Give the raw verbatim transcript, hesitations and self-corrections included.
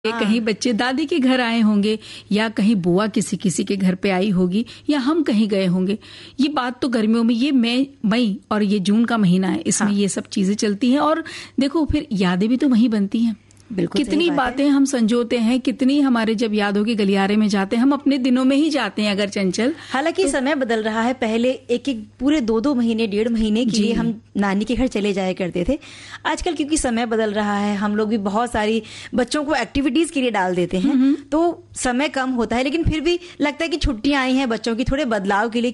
हाँ। कहीं बच्चे दादी के घर आए होंगे या कहीं बुआ किसी किसी के घर पे आई होगी या हम कहीं गए होंगे। ये बात तो गर्मियों में, ये मई मई और ये जून का महीना है, इसमें हाँ। ये सब चीजें चलती हैं और देखो फिर यादें भी तो वहीं बनती हैं। बिल्कुल कितनी बातें हम संजोते हैं, कितनी हमारे जब याद होगी गलियारे में जाते हैं, हम अपने दिनों में ही जाते हैं अगर चंचल। हालांकि तो, समय बदल रहा है। पहले एक एक पूरे दो दो महीने डेढ़ महीने के लिए हम नानी के घर चले जाया करते थे। आजकल क्योंकि समय बदल रहा है, हम लोग भी बहुत सारी बच्चों को एक्टिविटीज के लिए डाल देते हैं, तो समय कम होता है। लेकिन फिर भी लगता है कि छुट्टियां आई हैं बच्चों की, थोड़े बदलाव के लिए